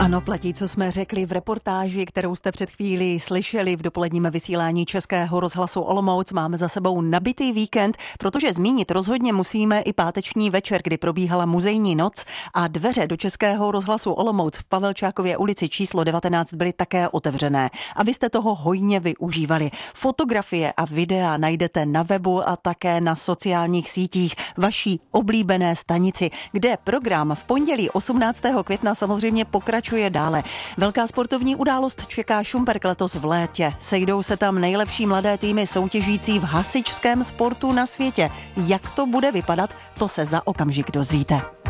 Ano, platí, co jsme řekli v reportáži, kterou jste před chvílí slyšeli v dopoledním vysílání Českého rozhlasu Olomouc. Máme za sebou nabitý víkend, protože zmínit rozhodně musíme i páteční večer, kdy probíhala muzejní noc a dveře do Českého rozhlasu Olomouc v Pavelčákově ulici číslo 19 byly také otevřené. A vy jste toho hojně využívali. Fotografie a videa najdete na webu a také na sociálních sítích vaší oblíbené stanici, kde program v pondělí 18. května samozřejmě pokračuje dále. Velká sportovní událost čeká Šumperk letos v létě. Sejdou se tam nejlepší mladé týmy soutěžící v hasičském sportu na světě. Jak to bude vypadat, to se za okamžik dozvíte.